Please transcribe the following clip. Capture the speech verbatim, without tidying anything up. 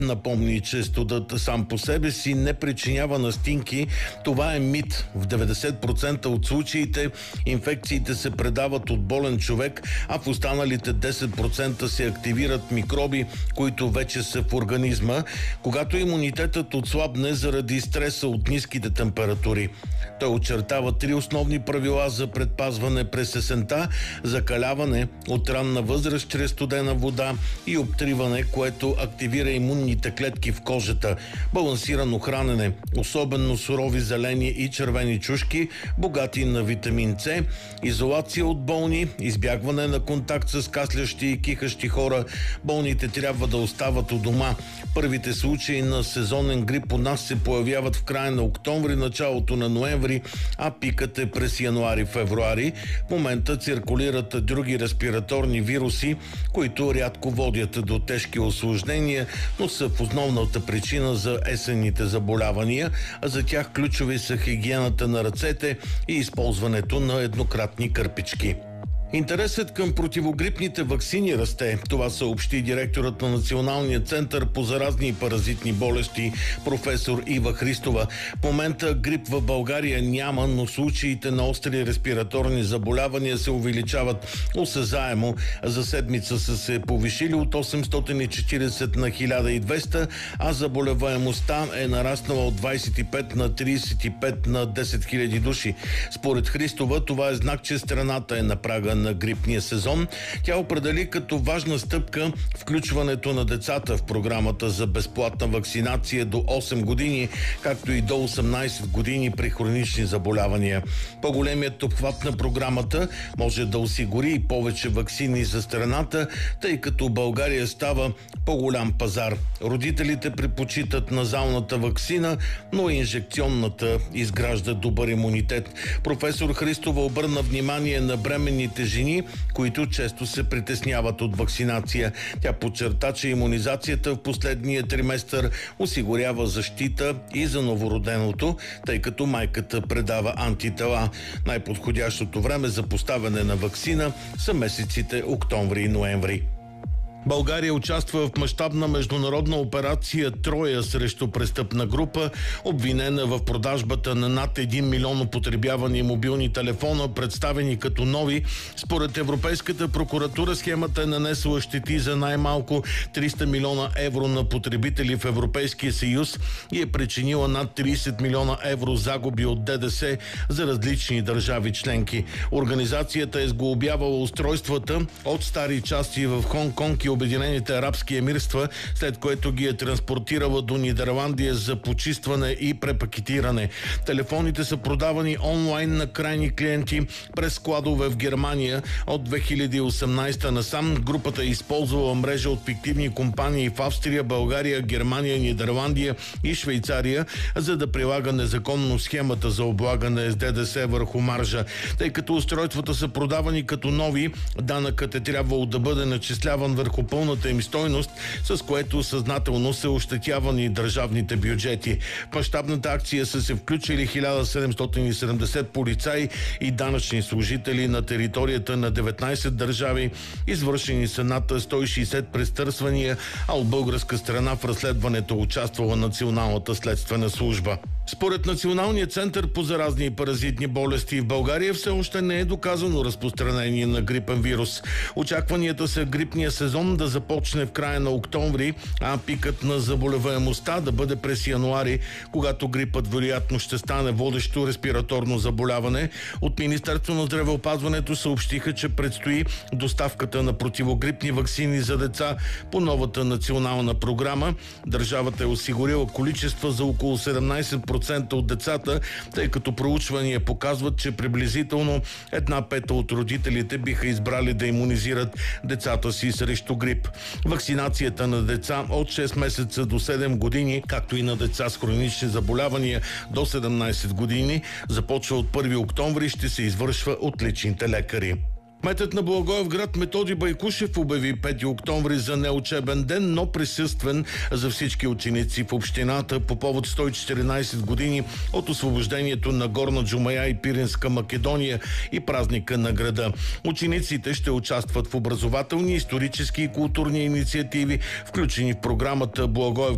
Напомни, че студът сам по себе си не причинява настинки. Това е мит. В деветдесет процента от случаите инфекциите се предават от болен човек, а в останалите десет процента се активират микроби, които вече са в организма, когато имунитетът отслабне заради стреса от ниските температури. Той очертава три основни правила за предпазване през есента: закаляване от ранна възраст чрез студена вода и обтриване, което активира имунните клетки в кожата, балансирано хранене, особено сурови зелени и червени чушки, богати на витамин С, изолация от болни, избягване на контакт с каслящи и кихащи хора. Болните трябва да остават у дома. Първите случаи на сезонен грип у нас се появяват в края на октомври, началото на ноември, а пикът е през януари-февруари. В момента циркулират други респираторни вируси, които рядко водят до тежки усложнения, но са в основната причина за есенните заболявания, а за тях ключови са хигиената на ръцете и използването на еднократни кърпички. Интересът към противогрипните ваксини расте. Това съобщи директорът на Националния център по заразни и паразитни болести професор Ива Христова. В момента грип в България няма, но случаите на остри респираторни заболявания се увеличават осезаемо. За седмица са се повишили от осемстотин и четиридесет на хиляда и двеста, а заболеваемостта е нараснала от двадесет и пет на тридесет и пет на десет хиляди души. Според Христова това е знак, че страната е на прага на грипния сезон. Тя определи като важна стъпка включването на децата в програмата за безплатна вакцинация до осем години, както и до осемнадесет години при хронични заболявания. По-големият обхват на програмата може да осигури и повече ваксини за страната, тъй като България става по-голям пазар. Родителите предпочитат назалната ваксина, но инжекционната изгражда добър имунитет. Професор Христова обърна внимание на бременните жени, които често се притесняват от вакцинация. Тя подчерта, че имунизацията в последния триместър осигурява защита и за новороденото, тъй като майката предава антитела. Най-подходящото време за поставяне на ваксина са месеците октомври и ноември. България участва в мащабна международна операция Троя срещу престъпна група, обвинена в продажбата на над един милион употребявани мобилни телефона, представени като нови. Според Европейската прокуратура схемата е нанесла щети за най-малко триста милиона евро на потребители в Европейския съюз и е причинила над тридесет милиона евро загуби от ДДС за различни държави членки. Организацията е сглобявала устройствата от стари части в Хонг-Конг и Обединените арабски емирства, след което ги е транспортирала до Нидерландия за почистване и препакетиране. Телефоните са продавани онлайн на крайни клиенти през складове в Германия. От две хиляди и осемнадесета насам групата е използвала мрежа от фиктивни компании в Австрия, България, Германия, Нидерландия и Швейцария, за да прилага незаконно схемата за облагане с ДДС върху маржа. Тъй като устройствата са продавани като нови, данъкът е трябвало да бъде начисляван върху пълната им стойност, с което съзнателно са ощетявани държавните бюджети. В мащабната акция са се включили хиляда седемстотин и седемдесет полицаи и данъчни служители на територията на деветнадесет държави. Извършени са над сто и шейсет престърсвания, а от българска страна в разследването участвала Националната следствена служба. Според Националния център по заразни и паразитни болести в България все още не е доказано разпространение на грипен вирус. Очакванията са грипния сезон да започне в края на октомври, а пикът на заболеваемостта да бъде през януари, когато грипът вероятно ще стане водещо респираторно заболяване. От Министерството на здравеопазването съобщиха, че предстои доставката на противогрипни ваксини за деца по новата национална програма. Държавата е осигурила количества за около седемнадесет процента от децата, тъй като проучвания показват, че приблизително една пета от родителите биха избрали да имунизират децата си срещу грип. Вакцинацията на деца от шест месеца до седем години, както и на деца с хронични заболявания до седемнадесет години, започва от първи октомври и ще се извършва от личните лекари. Кметът на Благоевград Методи Байкушев обяви пети октомври за неучебен ден, но присъствен за всички ученици в общината по повод сто и четиринадесет години от освобождението на Горна Джумая и Пиринска Македония и празника на града. Учениците ще участват в образователни, исторически и културни инициативи, включени в програмата Благоевград